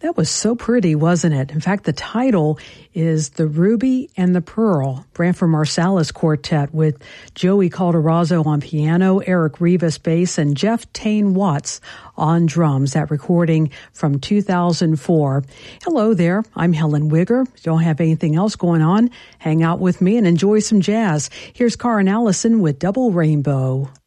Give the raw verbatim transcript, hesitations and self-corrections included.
That was so pretty, wasn't it? In fact, the title is The Ruby and the Pearl, Branford Marsalis Quartet with Joey Calderazzo on piano, Eric Rivas bass, and Jeff Tane Watts on drums. That recording from two thousand four. Hello there. I'm Helen Wigger. Don't have anything else going on? Hang out with me and enjoy some jazz. Here's Karen Allison with Double Rainbow.